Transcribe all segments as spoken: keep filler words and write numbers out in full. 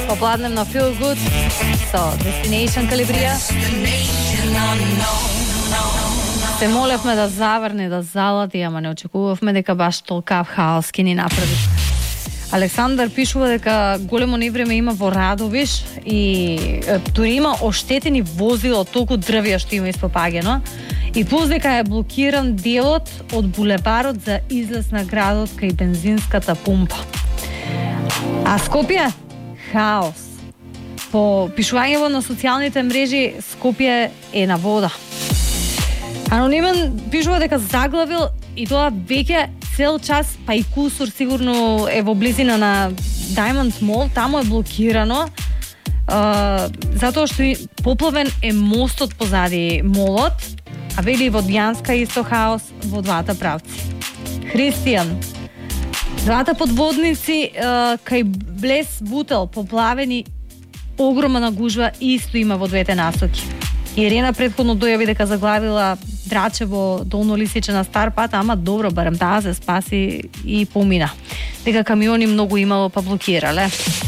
Попладнем на Feel Good со Destination Калибрија. Се молевме да заврне, да залати, ама не очекувавме дека баш толкав хаос ќе ни направи. Александар пишува дека големо невреме има во Радовиш и дури има оштетени возила од толку дрвја што има испопаѓано. И плюс дека е блокиран делот од булеварот за излез на градот кај бензинската пумпа. А Скопје? Хаос. По пишувањето на социјалните мрежи, Скопје е на вода. Анонимен пишува дека заглавил и тоа веќе цел час, па и кусур сигурно е во близина на Diamond Mall, таму е блокирано, uh, затоа што поплавен е мостот позади молот, а вели во Дјанска исто хаос во двата правци. Христијан, двата подводници uh, кај Блес Бутел поплавени, огромна гужва исто има во двете насоки. Ирена предходно дојави дека заглавила Драчево Долно Лисиче на стар пат, ама добро, барем таа се спаси и помина. Дека камиони многу имало па блокирале.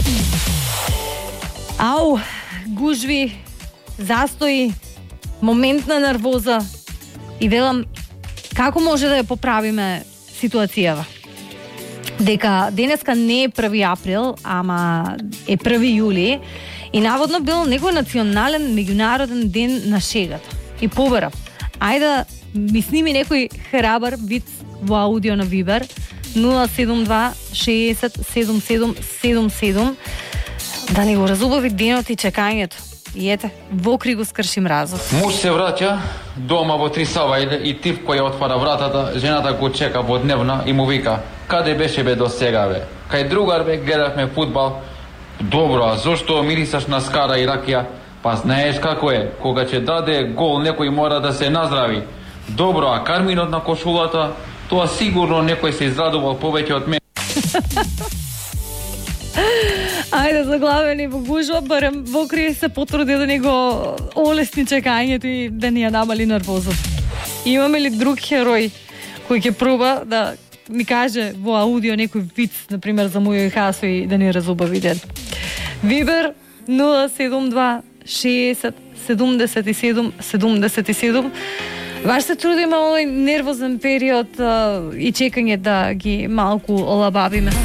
Ау, гужви, застои, моментна нервоза и велам како може да ја поправиме ситуацијава. Дека денеска не е први април, ама е први јули и наводно бил некој национален меѓународен ден на шегата. И побарав, ајде ми сними некој храбар виц во аудио на Вибер нула седум два шеесет седум седум седум седум да не го разубави денот и чекањето. И ете, во кри го скрши мразот. Муж се враќа дома во три сабајле и тип кој ја отвара вратата, жената го чека во дневна и му вика: "Каде беше бе до сега бе? Кај другар бе гледавме фудбал." "Добро, а зошто мирисаш на скара и ракија?" "Па знаеш како е, кога ќе даде гол некој мора да се наздрави." "Добро, а карминот на кошулата, тоа сигурно некој се израдувал повеќе од мене." Ајде, заглавени во гужва, барем во кри се потруди да ни го олесни чекањето и да ни ја намали нервозот. Имаме ли друг херој кој ќе проба да ми каже во аудио некој виц, например, за мојој хасо и да ни разубави ден? Вибер нула седум два шеесет седумдесет и седум седумдесет и седум. Баш се трудиме овој нервозен период а, и чекање да ги малку олабавиме.